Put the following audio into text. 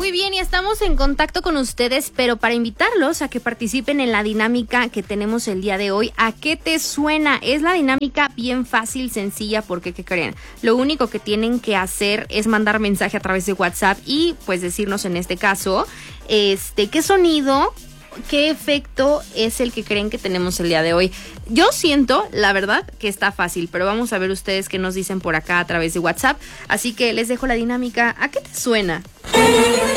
Muy bien, y estamos en contacto con ustedes, pero para invitarlos a que participen en la dinámica que tenemos el día de hoy. ¿A qué te suena? Es la dinámica bien fácil, sencilla, porque ¿qué creen? Lo único que tienen que hacer es mandar mensaje a través de WhatsApp y pues decirnos en este caso, qué sonido, qué efecto es el que creen que tenemos el día de hoy. Yo siento, la verdad, que está fácil, pero vamos a ver ustedes qué nos dicen por acá a través de WhatsApp. Así que les dejo la dinámica. ¿A qué te suena?